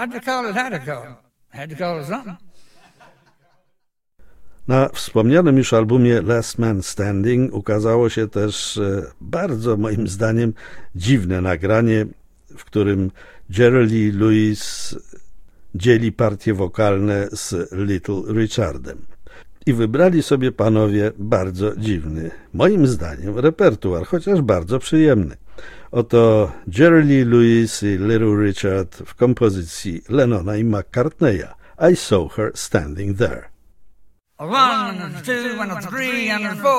Why'd you call it Had-a-Call? Had to call it something. Na wspomnianym już albumie Last Man Standing ukazało się też bardzo, moim zdaniem, dziwne nagranie, w którym Jerry Lee Lewis dzieli partie wokalne z Little Richardem. I wybrali sobie panowie bardzo dziwny, moim zdaniem, repertuar, chociaż bardzo przyjemny. Oto Jerry Lee Lewis i Little Richard w kompozycji Lennona i McCartneya. I saw her standing there. 1 and 2 and 3 and 4.